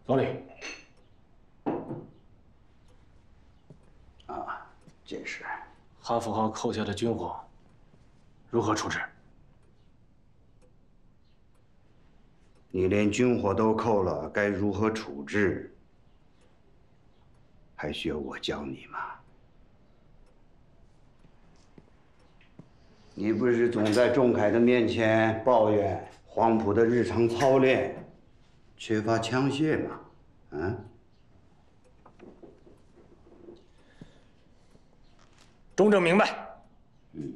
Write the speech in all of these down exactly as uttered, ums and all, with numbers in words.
总理。 啊，这是哈佛号扣下的军火，如何处置？ 你连军火都扣了，该如何处置？还需要我教你吗？你不是总在仲恺的面前抱怨黄埔的日常操练缺乏枪械吗？啊？ 中正明白。 嗯。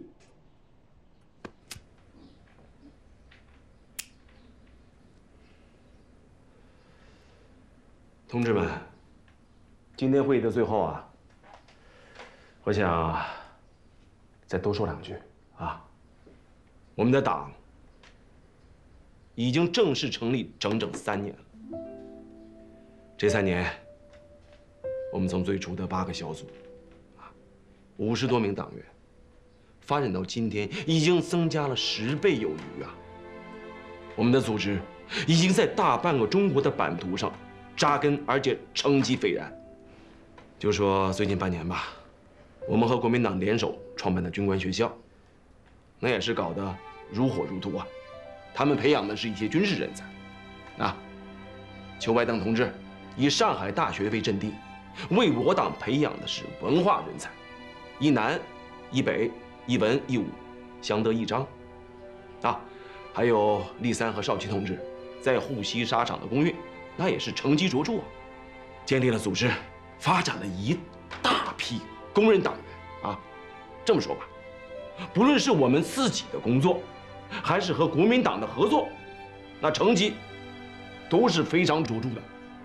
同志们，今天会议的最后啊，我想再多说两句啊。我们的党已经正式成立整整三年了。这三年，我们从最初的八个小组，啊，五十多名党员，发展到今天已经增加了十倍有余啊。我们的组织已经在大半个中国的版图上扎根，而且成绩斐然。就说最近半年吧，我们和国民党联手创办的军官学校，那也是搞得如火如荼啊。他们培养的是一些军事人才，啊，邱白登同志以上海大学为阵地，为我党培养的是文化人才，一南一北一文一武，相得益彰。啊，还有厉三和少奇同志在沪西沙场的功运，那也是成绩卓著啊，建立了组织，发展了一大批公认党员啊。这么说吧，不论是我们自己的工作，还是和国民党的合作，那成绩都是非常卓著的。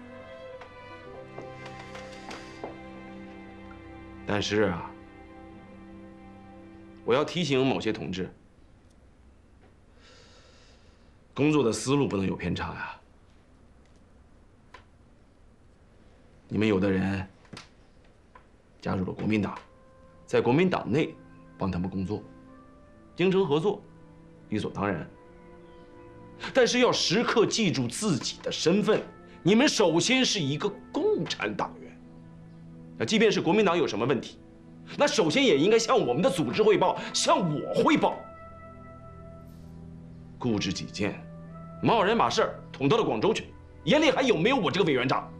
但是啊，我要提醒某些同志，工作的思路不能有偏差呀。你们有的人加入了国民党，在国民党内帮他们工作，精诚合作，理所当然。但是要时刻记住自己的身份，你们首先是一个共产党员。那即便是国民党有什么问题，那首先也应该向我们的组织汇报，向我汇报。固执己见，贸然把事儿捅到了广州去，眼里还有没有我这个委员长？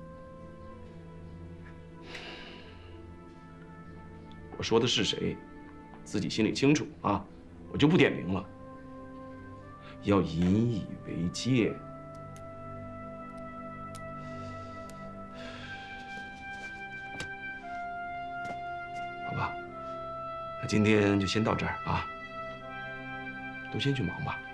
我说的是谁，自己心里清楚啊，我就不点名了。要引以为戒。好吧，那今天就先到这儿啊，都先去忙吧。